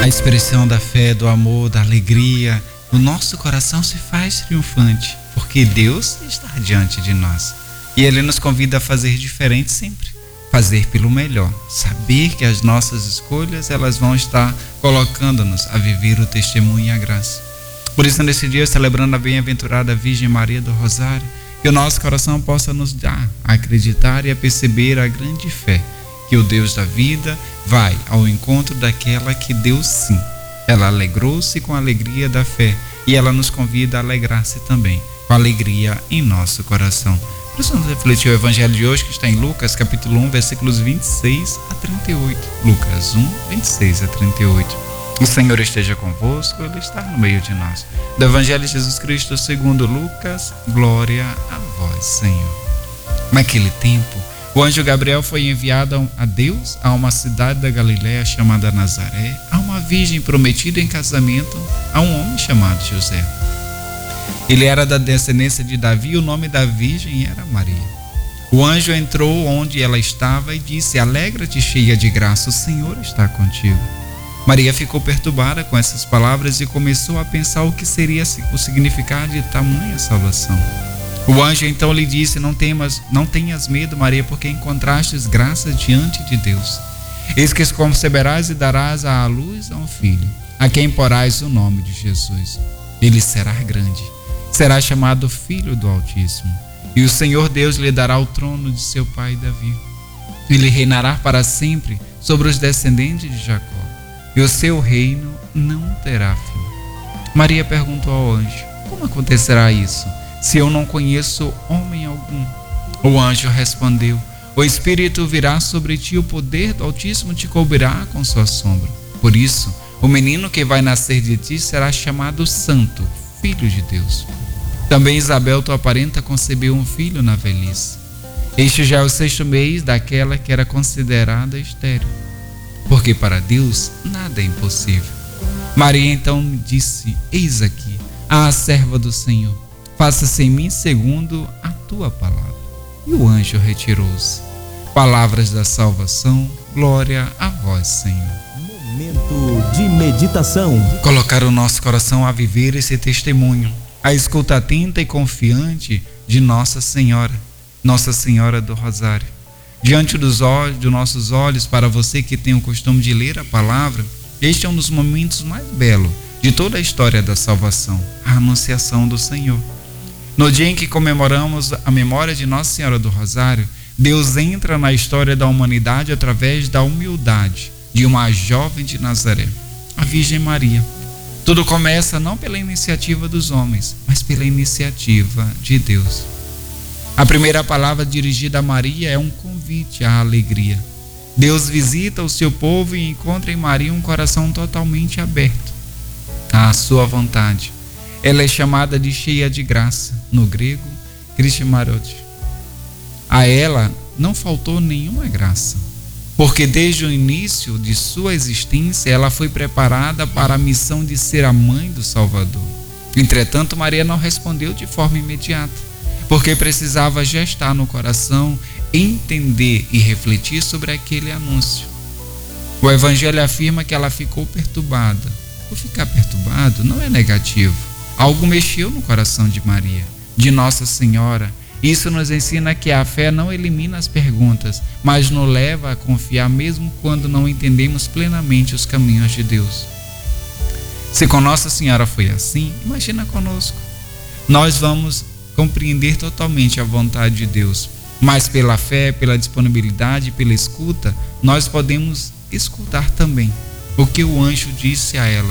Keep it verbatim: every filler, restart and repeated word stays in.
A expressão da fé, do amor, da alegria, o nosso coração se faz triunfante, porque Deus está diante de nós. E Ele nos convida a fazer diferente sempre, fazer pelo melhor, saber que as nossas escolhas elas vão estar colocando-nos a viver o testemunho e a graça. Por isso, nesse dia, celebrando a bem-aventurada Virgem Maria do Rosário, que o nosso coração possa nos dar a acreditar e a perceber a grande fé, que o Deus da vida vai ao encontro daquela que deu sim. Ela alegrou-se com a alegria da fé e ela nos convida a alegrar-se também com a alegria em nosso coração. Por isso vamos refletir o evangelho de hoje, que está em Lucas capítulo um, versículos vinte e seis a trinta e oito. Lucas um, vinte e seis a trinta e oito. O Senhor esteja convosco, Ele está no meio de nós. Do evangelho de Jesus Cristo segundo Lucas, glória a vós, Senhor. Naquele tempo, o anjo Gabriel foi enviado a Deus a uma cidade da Galiléia chamada Nazaré, a uma virgem prometida em casamento a um homem chamado José. Ele era da descendência de Davi e o nome da virgem era Maria. O anjo entrou onde ela estava e disse: alegra-te, cheia de graça, o Senhor está contigo. Maria ficou perturbada com essas palavras e começou a pensar o que seria o significado de tamanha salvação. O anjo então lhe disse: não temas, não tenhas medo, Maria, porque encontrastes graça diante de Deus. Eis que conceberás e darás à luz a um filho, a quem porás o nome de Jesus. Ele será grande, será chamado Filho do Altíssimo, e o Senhor Deus lhe dará o trono de seu pai Davi. Ele reinará para sempre sobre os descendentes de Jacó, e o seu reino não terá fim. Maria perguntou ao anjo: como acontecerá isso, se eu não conheço homem algum? O anjo respondeu: o Espírito virá sobre ti, o poder do Altíssimo te cobrirá com sua sombra. Por isso, o menino que vai nascer de ti será chamado Santo, Filho de Deus. Também Isabel, tua parenta, concebeu um filho na velhice. Este já é o sexto mês daquela que era considerada estéril, porque para Deus nada é impossível. Maria então disse: eis aqui a serva do Senhor, faça-se em mim segundo a tua palavra. E o anjo retirou-se. Palavras da salvação, glória a vós, Senhor. Momento de meditação. Colocar o nosso coração a viver esse testemunho, a escuta atenta e confiante de Nossa Senhora, Nossa Senhora do Rosário. Diante dos olhos, dos nossos olhos, para você que tem o costume de ler a palavra, este é um dos momentos mais belos de toda a história da salvação, a anunciação do Senhor. No dia em que comemoramos a memória de Nossa Senhora do Rosário, Deus entra na história da humanidade através da humildade de uma jovem de Nazaré, a Virgem Maria. Tudo começa não pela iniciativa dos homens, mas pela iniciativa de Deus. A primeira palavra dirigida a Maria é um convite à alegria. Deus visita o seu povo e encontra em Maria um coração totalmente aberto à sua vontade. Ela é chamada de cheia de graça, no grego, Christimarot. A ela não faltou nenhuma graça, porque desde o início de sua existência ela foi preparada para a missão de ser a mãe do Salvador. Entretanto, Maria não respondeu de forma imediata, porque precisava gestar no coração, entender e refletir sobre aquele anúncio. O Evangelho afirma que ela ficou perturbada. O ficar perturbado não é negativo. Algo mexeu no coração de Maria, de Nossa Senhora. Isso nos ensina que a fé não elimina as perguntas, mas nos leva a confiar mesmo quando não entendemos plenamente os caminhos de Deus. Se com Nossa Senhora foi assim, imagina conosco. Nós vamos compreender totalmente a vontade de Deus, mas pela fé, pela disponibilidade, pela escuta, nós podemos escutar também o que o anjo disse a ela: